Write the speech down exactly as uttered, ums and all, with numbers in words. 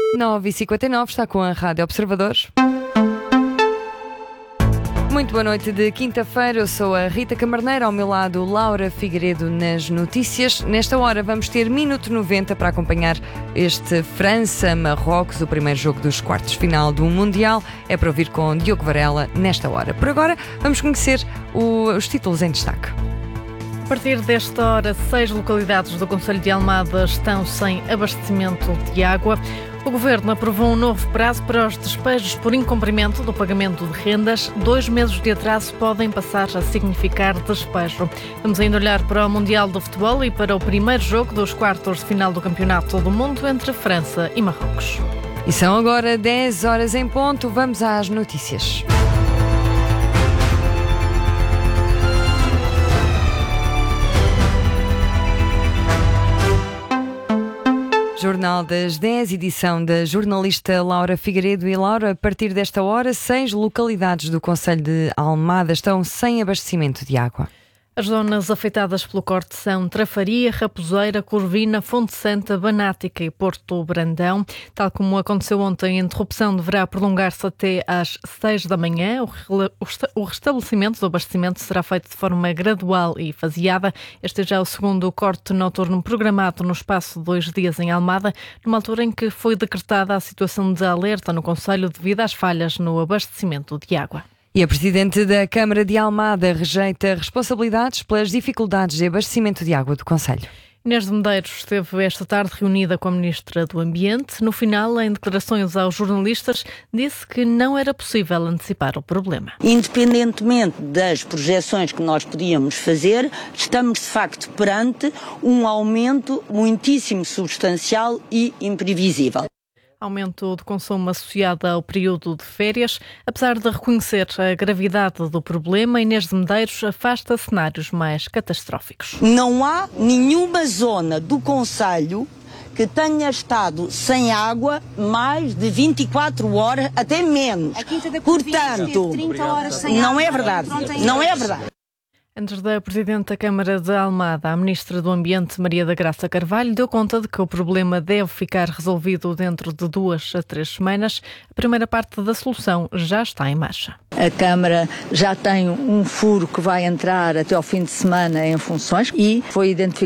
nove e cinquenta e nove está com a Rádio Observadores. Muito boa noite de quinta-feira, eu sou a Rita Camarneiro, ao meu lado Laura Figueiredo nas notícias. Nesta hora vamos ter minuto noventa para acompanhar este França-Marrocos, o primeiro jogo dos quartos de final do Mundial. É para ouvir com Diogo Varela nesta hora. Por agora vamos conhecer o, os títulos em destaque. A partir desta hora, seis localidades do concelho de Almada estão sem abastecimento de água. O Governo aprovou um novo prazo para os despejos por incumprimento do pagamento de rendas. Dois meses de atraso podem passar a significar despejo. Vamos ainda olhar para o Mundial do Futebol e para o primeiro jogo dos quartos de final do Campeonato do Mundo entre França e Marrocos. E são agora dez horas em ponto. Vamos às notícias. Jornal das dez, edição da jornalista Laura Figueiredo. E Laura, a partir desta hora, seis localidades do concelho de Almada estão sem abastecimento de água. As zonas afetadas pelo corte são Trafaria, Raposeira, Corvina, Fonte Santa, Banática e Porto Brandão. Tal como aconteceu ontem, a interrupção deverá prolongar-se até às seis da manhã. O restabelecimento do abastecimento será feito de forma gradual e faseada. Este é já o segundo corte noturno programado no espaço de dois dias em Almada, numa altura em que foi decretada a situação de alerta no concelho devido às falhas no abastecimento de água. E a Presidente da Câmara de Almada rejeita responsabilidades pelas dificuldades de abastecimento de água do concelho. Inês de Medeiros esteve esta tarde reunida com a Ministra do Ambiente. No final, em declarações aos jornalistas, disse que não era possível antecipar o problema. Independentemente das projeções que nós podíamos fazer, estamos de facto perante um aumento muitíssimo substancial e imprevisível. Aumento de consumo associado ao período de férias. Apesar de reconhecer a gravidade do problema, Inês de Medeiros afasta cenários mais catastróficos. Não há nenhuma zona do concelho que tenha estado sem água mais de vinte e quatro horas, até menos. Portanto, não é verdade. Não é verdade. Antes da Presidente da Câmara de Almada, a Ministra do Ambiente, Maria da Graça Carvalho, deu conta de que o problema deve ficar resolvido dentro de duas a três semanas. A primeira parte da solução já está em marcha. A Câmara já tem um furo que vai entrar até ao fim de semana em funções e foi identificado